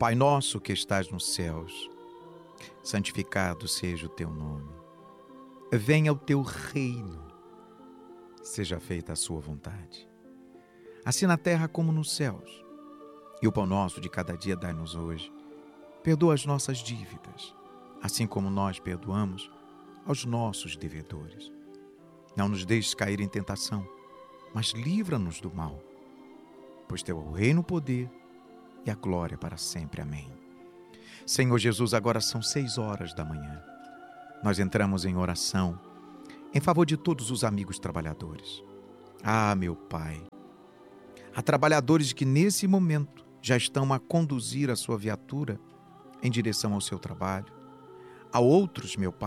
Pai nosso que estás nos céus, santificado seja o teu nome. Venha o teu reino, seja feita a sua vontade, assim na terra como nos céus. E o pão nosso de cada dia dai-nos hoje. Perdoa as nossas dívidas, assim como nós perdoamos aos nossos devedores. Não nos deixes cair em tentação, mas livra-nos do mal. Pois teu é o reino, o poder e a glória para sempre. Amém. Senhor Jesus, agora são 6 horas da manhã. Nós entramos em oração em favor de todos os amigos trabalhadores. Ah, meu Pai, há trabalhadores que nesse momento já estão a conduzir a sua viatura em direção ao seu trabalho. Há outros, meu Pai,